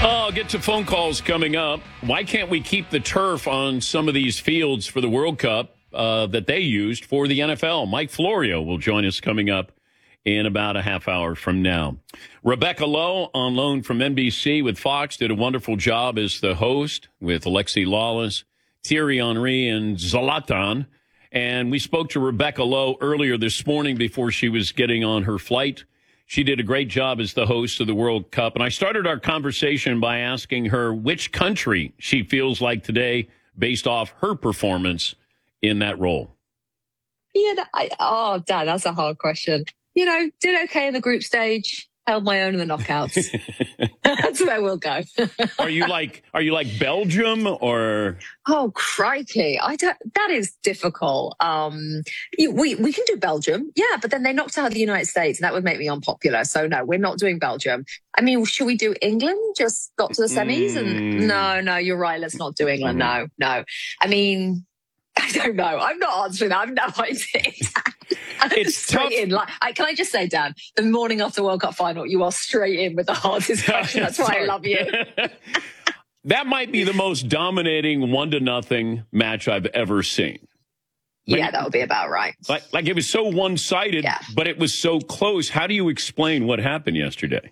I'll get to phone calls coming up. Why can't we keep the turf on some of these fields for the World Cup that they used for the NFL? Mike Florio will join us coming up in about a half hour from now. Rebecca Lowe, on loan from NBC with Fox, did a wonderful job as the host with Alexi Lawless, Thierry Henry, and Zlatan. And we spoke to Rebecca Lowe earlier this morning before she was getting on her flight. She did a great job as the host of the World Cup. And I started our conversation by asking her which country she feels like today based off her performance in that role. Yeah, Dan, that's a hard question. Did okay in the group stage, held my own in the knockouts. That's where we'll go. Are you like Belgium or? Oh, crikey. That is difficult. We can do Belgium. Yeah, but then they knocked out the United States and that would make me unpopular. So no, we're not doing Belgium. I mean, should we do England? Just got to the semis and no, you're right. Let's not do England. No. I mean, I don't know. I'm not answering that. I have no idea. It's straight in. Can I just say, Dan, the morning after World Cup final, you are straight in with the hardest question. That's why I love you. That might be the most dominating 1-0 match I've ever seen. Yeah, that would be about right. Like it was so one-sided, but it was so close. How do you explain what happened yesterday?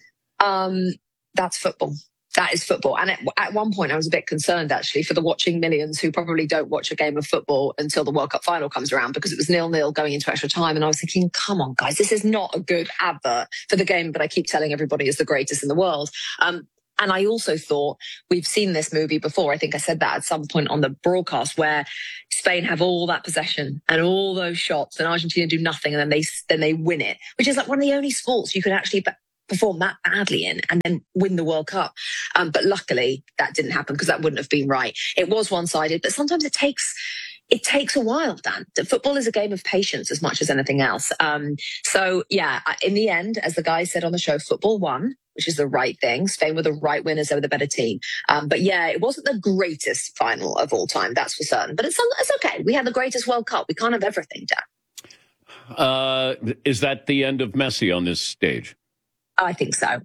That's football. That is football. And at one point, I was a bit concerned, actually, for the watching millions who probably don't watch a game of football until the World Cup final comes around, because it was 0-0 going into extra time. And I was thinking, come on, guys, this is not a good advert for the game, but I keep telling everybody it's the greatest in the world. And I also thought, we've seen this movie before. I think I said that at some point on the broadcast, where Spain have all that possession and all those shots and Argentina do nothing, and then they win it, which is like one of the only sports you can actually perform that badly in and then win the World Cup. But luckily that didn't happen, because that wouldn't have been right. It was one-sided, but sometimes it takes a while, Dan. Football is a game of patience as much as anything else. So yeah, in the end, as the guy said on the show, football won, which is the right thing. Spain were the right winners. They were the better team. But yeah, it wasn't the greatest final of all time, that's for certain. But it's okay. We had the greatest World Cup. We can't have everything, Dan. Is that the end of Messi on this stage? I think so.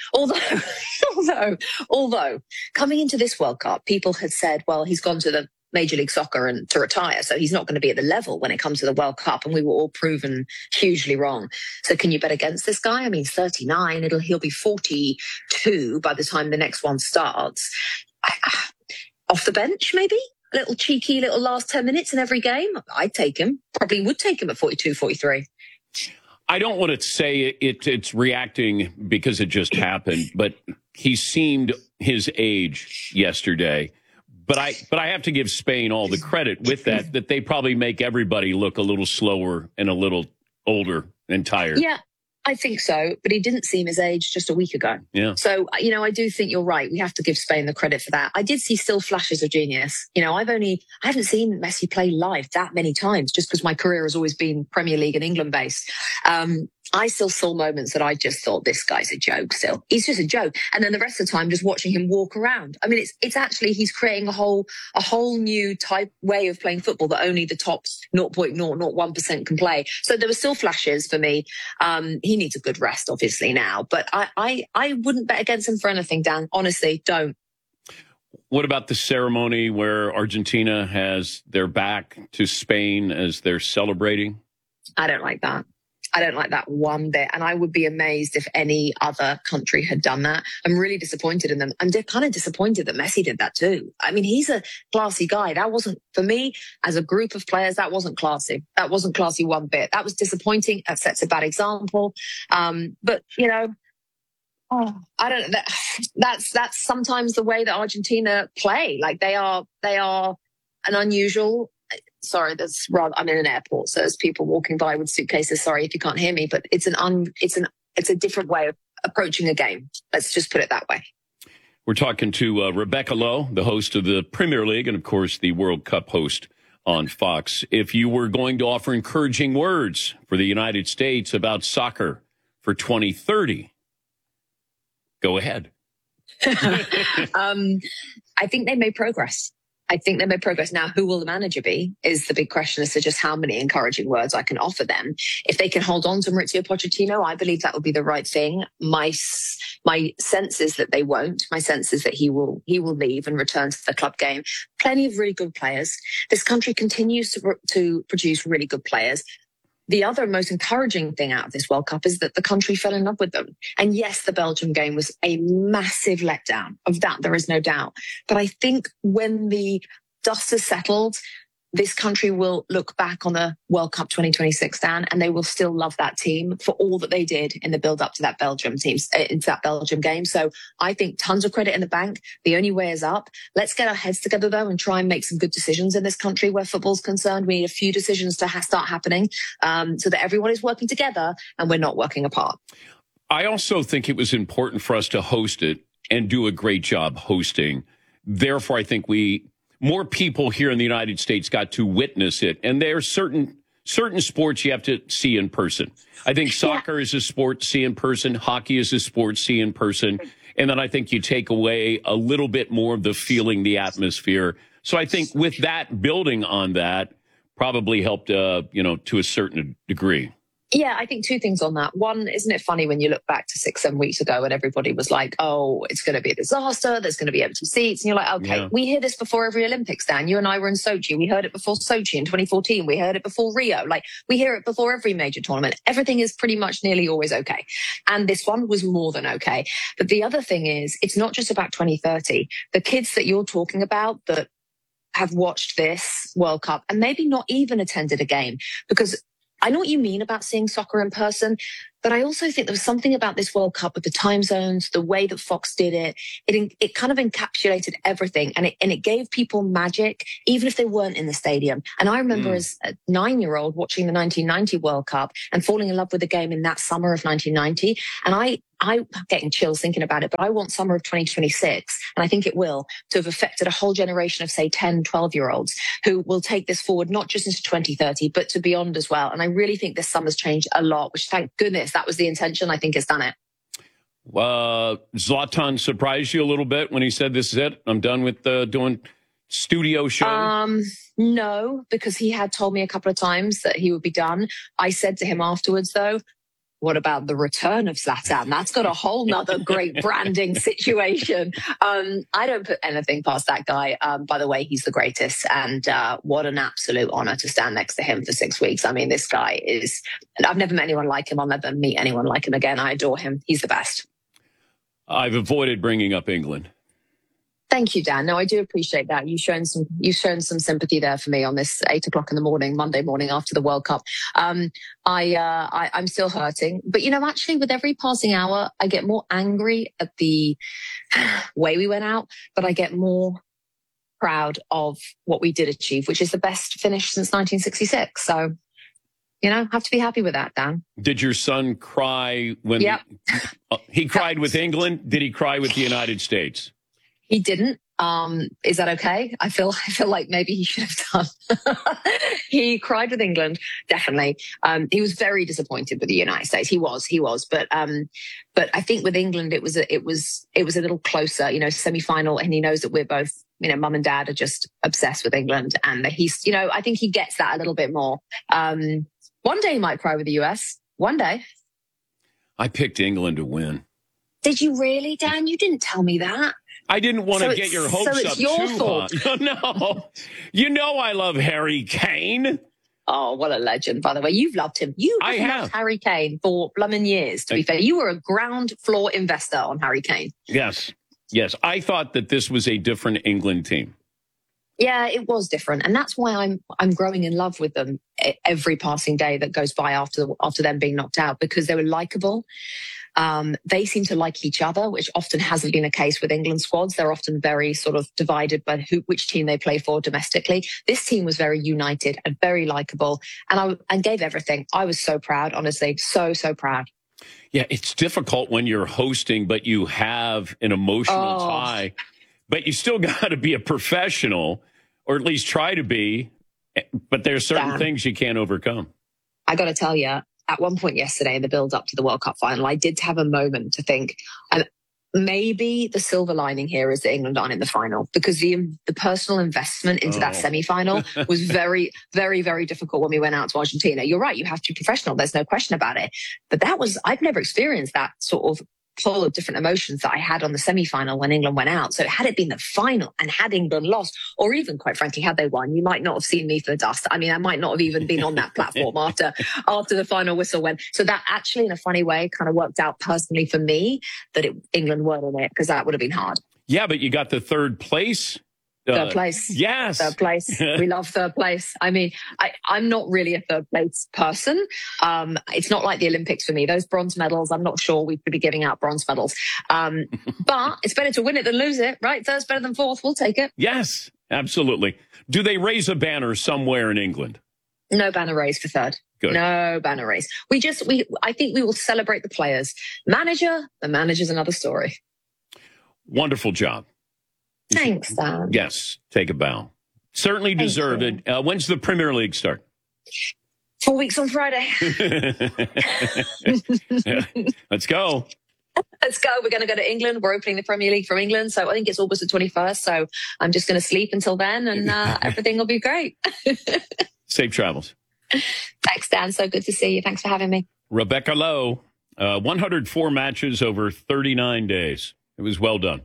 Although coming into this World Cup, people had said, well, he's gone to the Major League Soccer and to retire, so he's not going to be at the level when it comes to the World Cup, and we were all proven hugely wrong. So can you bet against this guy? I mean, 39, he'll be 42 by the time the next one starts. Off the bench, maybe? A little cheeky little last 10 minutes in every game? I'd take him. Probably would take him at 42, 43. I don't want to say it's reacting because it just happened, but he seemed his age yesterday. But I have to give Spain all the credit with that they probably make everybody look a little slower and a little older and tired. Yeah, I think so. But he didn't seem his age just a week ago. Yeah. So, I do think you're right. We have to give Spain the credit for that. I did see still flashes of genius. I haven't seen Messi play live that many times, just because my career has always been Premier League and England based. I still saw moments that I just thought, this guy's a joke still. He's just a joke. And then the rest of the time, just watching him walk around. I mean, it's actually, he's creating a whole new type way of playing football that only the top 0.001% can play. So there were still flashes for me. He needs a good rest, obviously, now. But I wouldn't bet against him for anything, Dan. Honestly, don't. What about the ceremony where Argentina has their back to Spain as they're celebrating? I don't like that. I don't like that one bit. And I would be amazed if any other country had done that. I'm really disappointed in them. I'm kind of disappointed that Messi did that too. I mean, he's a classy guy. That wasn't, for me, as a group of players, that wasn't classy. That wasn't classy one bit. That was disappointing. That sets a bad example. But, I don't know. That's sometimes the way that Argentina play. Like they are an unusual. Sorry, I'm in an airport, so there's people walking by with suitcases. Sorry if you can't hear me, but it's a different way of approaching a game. Let's just put it that way. We're talking to Rebecca Lowe, the host of the Premier League and, of course, the World Cup host on Fox. If you were going to offer encouraging words for the United States about soccer for 2030, go ahead. I think they made progress. I think they made progress. Now, who will the manager be is the big question as to just how many encouraging words I can offer them. If they can hold on to Maurizio Pochettino, I believe that would be the right thing. My sense is that they won't. My sense is that he will leave and return to the club game. Plenty of really good players. This country continues to produce really good players. The other most encouraging thing out of this World Cup is that the country fell in love with them. And yes, the Belgium game was a massive letdown. Of that, there is no doubt. But I think when the dust has settled, this country will look back on the World Cup 2026, Dan, and they will still love that team for all that they did in the build up to that Belgium game. So I think tons of credit in the bank. The only way is up. Let's get our heads together, though, and try and make some good decisions in this country where football's concerned. We need a few decisions to start happening so that everyone is working together and we're not working apart. I also think it was important for us to host it and do a great job hosting. Therefore, I think more people here in the United States got to witness it. And there are certain sports you have to see in person. I think soccer is a sport to see in person. Hockey is a sport to see in person. And then I think you take away a little bit more of the feeling, the atmosphere. So I think with that, building on that probably helped, to a certain degree. Yeah, I think two things on that. One, isn't it funny when you look back to 6-7 weeks ago and everybody was like, oh, it's going to be a disaster. There's going to be empty seats. And you're like, okay, we hear this before every Olympics, Dan. You and I were in Sochi. We heard it before Sochi in 2014. We heard it before Rio. Like, we hear it before every major tournament. Everything is pretty much nearly always okay. And this one was more than okay. But the other thing is, it's not just about 2030. The kids that you're talking about that have watched this World Cup and maybe not even attended a game, because I know what you mean about seeing soccer in person, but I also think there was something about this World Cup with the time zones, the way that Fox did it. It kind of encapsulated everything, and it gave people magic, even if they weren't in the stadium. And I remember as a 9-year-old watching the 1990 World Cup and falling in love with the game in that summer of 1990. And I'm getting chills thinking about it, but I want summer of 2026, and I think it will, to have affected a whole generation of, say, 10, 12-year-olds who will take this forward, not just into 2030, but to beyond as well. And I really think this summer's changed a lot, which, thank goodness, that was the intention. I think it's done it. Zlatan surprised you a little bit when he said, this is it, I'm done with doing studio shows? No, because he had told me a couple of times that he would be done. I said to him afterwards, though, what about the return of Zlatan? That's got a whole nother great branding situation. I don't put anything past that guy. By the way, he's the greatest. And what an absolute honor to stand next to him for 6 weeks. I mean, this guy is, I've never met anyone like him. I'll never meet anyone like him again. I adore him. He's the best. I've avoided bringing up England. Thank you, Dan. No, I do appreciate that. You've shown some sympathy there for me on this 8 o'clock in the morning, Monday morning after the World Cup. I'm still hurting, but actually with every passing hour, I get more angry at the way we went out, but I get more proud of what we did achieve, which is the best finish since 1966. So, have to be happy with that, Dan. Did your son cry when he cried with England? Did he cry with the United States? He didn't. Is that okay? I feel like maybe he should have done. He cried with England, definitely. He was very disappointed with the United States. He was. But I think with England, it was a little closer. Semi-final, and he knows that we're both, mum and dad are just obsessed with England, and he's, I think he gets that a little bit more. One day he might cry with the US. One day. I picked England to win. Did you really, Dan? You didn't tell me that. I didn't want to get your hopes up too high. No, I love Harry Kane. Oh, what a legend, by the way. You've loved him. I have loved Harry Kane for blooming years, to be fair. You were a ground floor investor on Harry Kane. Yes. I thought that this was a different England team. Yeah, it was different. And that's why I'm growing in love with them every passing day that goes by after them being knocked out, because they were likable. They seem to like each other, which often hasn't been the case with England squads. They're often very sort of divided by which team they play for domestically. This team was very united and very likable, and gave everything. I was so proud, honestly, so proud. Yeah, it's difficult when you're hosting, but you have an emotional tie. But you still got to be a professional, or at least try to be. But there's certain things you can't overcome. I got to tell you, at one point yesterday in the build up to the World Cup final, I did have a moment to think, maybe the silver lining here is that England aren't in the final, because the personal investment into that semi-final was very, very, very difficult when we went out to Argentina. You're right. You have to be professional. There's no question about it. But I've never experienced that sort of full of different emotions that I had on the semi-final when England went out. So had it been the final and had England lost, or even quite frankly, had they won, you might not have seen me for the dust. I mean, I might not have even been on that platform after the final whistle went. So that actually, in a funny way, kind of worked out personally for me that England weren't in it, because that would have been hard. Yeah, but you got the third place. Third place. Yes. Third place. We love third place. I mean, I'm not really a third place person. It's not like the Olympics for me. Those bronze medals, I'm not sure we could be giving out bronze medals. But it's better to win it than lose it, right? Third's better than fourth. We'll take it. Yes, absolutely. Do they raise a banner somewhere in England? No banner raised for third. Good. No banner raised. I think we will celebrate the players. The manager's another story. Wonderful job. Thanks, Dan. Yes, take a bow. Certainly deserved it. When's the Premier League start? 4 weeks on Friday. Let's go. Let's go. We're going to go to England. We're opening the Premier League from England. So I think it's August the 21st. So I'm just going to sleep until then, and everything will be great. Safe travels. Thanks, Dan. So good to see you. Thanks for having me. Rebecca Lowe, 104 matches over 39 days. It was well done.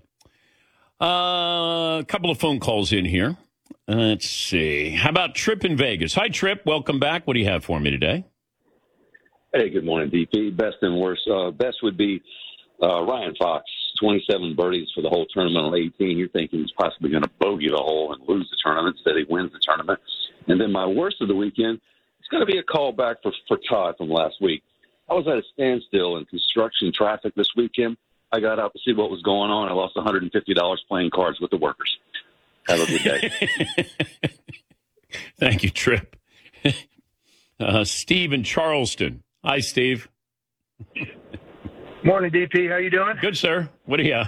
A couple of phone calls in here. Let's see. How about Trip in Vegas? Hi, Trip. Welcome back. What do you have for me today? Hey, good morning, DP. Best and worst. Best would be Ryan Fox, 27 birdies for the whole tournament on 18. You're thinking he's possibly going to bogey the hole and lose the tournament. Instead, he wins the tournament. And then my worst of the weekend, it's going to be a call back for Todd from last week. I was at a standstill in construction traffic this weekend. I got out to see what was going on. I lost $150 playing cards with the workers. Have a good day. Thank you, Trip. Steve in Charleston. Hi, Steve. Morning, DP. How you doing? Good, sir. What do you